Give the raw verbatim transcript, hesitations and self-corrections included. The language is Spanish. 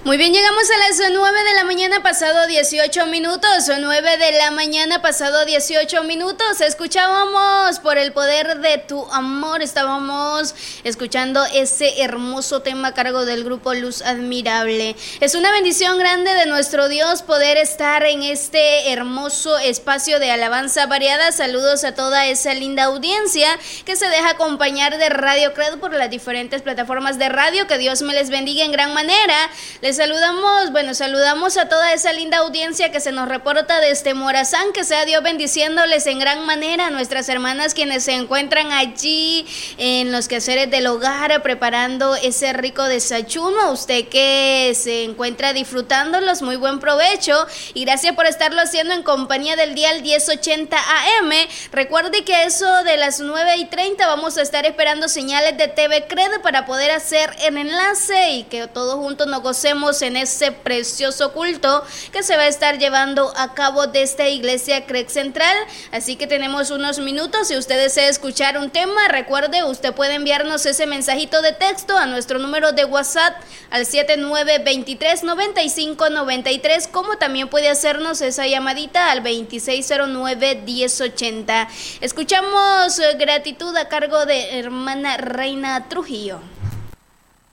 Muy bien, llegamos a las nueve de la mañana pasado dieciocho minutos, nueve de la mañana pasado dieciocho minutos, escuchábamos Por el poder de tu amor, estábamos escuchando ese hermoso tema a cargo del grupo Luz Admirable. Es una bendición grande de nuestro Dios poder estar en este hermoso espacio de alabanza variada. Saludos a toda esa linda audiencia que se deja acompañar de Radio Cred por las diferentes plataformas de radio, que Dios me les bendiga en gran manera. Les saludamos, bueno, saludamos a toda esa linda audiencia que se nos reporta desde Morazán, que sea Dios bendiciéndoles en gran manera, a nuestras hermanas quienes se encuentran allí en los quehaceres del hogar, preparando ese rico desayuno, usted que se encuentra disfrutándolos, muy buen provecho, y gracias por estarlo haciendo en compañía del dial diez ochenta A M. Recuerde que eso de las nueve y treinta vamos a estar esperando señales de T V Cred para poder hacer el enlace y que todos juntos nos gocemos en ese precioso culto que se va a estar llevando a cabo desde esta iglesia Cred Central. Así que tenemos unos minutos. Si usted desea escuchar un tema, recuerde, usted puede enviarnos ese mensajito de texto a nuestro número de WhatsApp al siete nueve dos tres, nueve cinco nueve tres, como también puede hacernos esa llamadita al veintiséis cero nueve, diez ochenta. Escuchamos Gratitud a cargo de hermana Reina Trujillo.